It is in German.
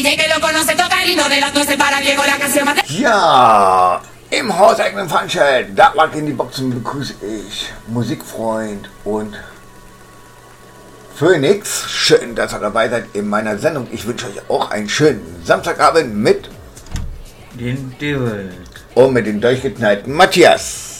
Ja, im hauseigenen Funshell, da lag in die Boxen begrüße ich Musikfreund und Phoenix. Schön, dass ihr dabei seid in meiner Sendung. Ich wünsche euch auch einen schönen Samstagabend mit den David und mit dem durchgeknallten Matthias.